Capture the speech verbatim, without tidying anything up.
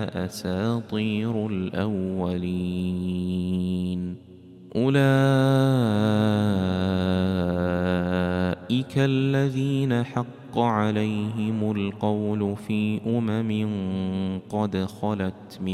أساطير الأولين. أولئك الذين حق عليهم القول في أمم قد خلت من